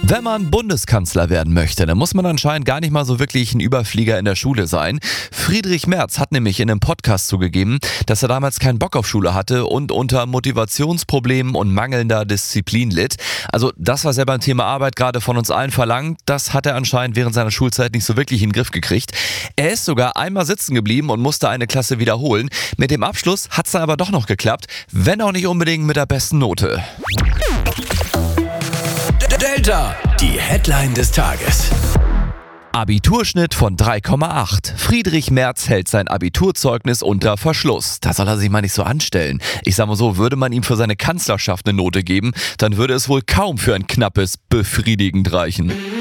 Wenn man Bundeskanzler werden möchte, dann muss man anscheinend gar nicht mal so wirklich ein Überflieger in der Schule sein. Friedrich Merz hat nämlich in einem Podcast zugegeben, dass er damals keinen Bock auf Schule hatte und unter Motivationsproblemen und mangelnder Disziplin litt. Also das, was er beim Thema Arbeit gerade von uns allen verlangt, das hat er anscheinend während seiner Schulzeit nicht so wirklich in den Griff gekriegt. Er ist sogar einmal sitzen geblieben und musste eine Klasse wiederholen. Mit dem Abschluss hat es dann aber doch noch geklappt, wenn auch nicht unbedingt mit der besten Note. Delta, die Headline des Tages. Abiturschnitt von 3,8. Friedrich Merz hält sein Abiturzeugnis unter Verschluss. Da soll er sich mal nicht so anstellen. Ich sag mal so, würde man ihm für seine Kanzlerschaft eine Note geben, dann würde es wohl kaum für ein knappes befriedigend reichen.